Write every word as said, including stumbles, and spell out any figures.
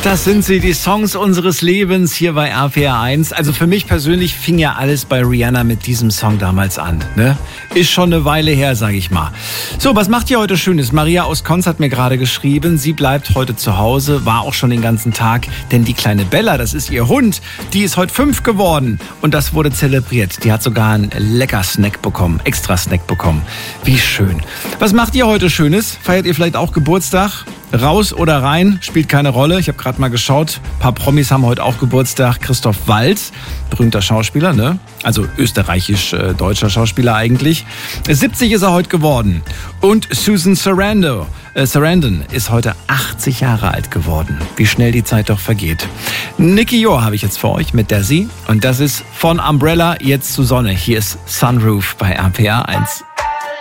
Das sind sie, die Songs unseres Lebens hier bei R P R eins. Also für mich persönlich fing ja alles bei Rihanna mit diesem Song damals an. Ne? Ist schon eine Weile her, sage ich mal. So, was macht ihr heute Schönes? Maria aus Konz hat mir gerade geschrieben, sie bleibt heute zu Hause, war auch schon den ganzen Tag. Denn die kleine Bella, das ist ihr Hund, die ist heute fünf geworden. Und das wurde zelebriert. Die hat sogar einen lecker Snack bekommen, extra Snack bekommen. Wie schön. Was macht ihr heute Schönes? Feiert ihr vielleicht auch Geburtstag? Raus oder rein, spielt keine Rolle. Ich habe gerade mal geschaut, ein paar Promis haben heute auch Geburtstag. Christoph Waltz, berühmter Schauspieler, ne? Also österreichisch-deutscher Schauspieler eigentlich. siebzig ist er heute geworden. Und Susan Sarandon, äh, Sarandon ist heute achtzig Jahre alt geworden. Wie schnell die Zeit doch vergeht. Nicky Joh habe ich jetzt für euch mit der Sie. Und das ist von Umbrella jetzt zu Sonne. Hier ist Sunroof bei R P R eins.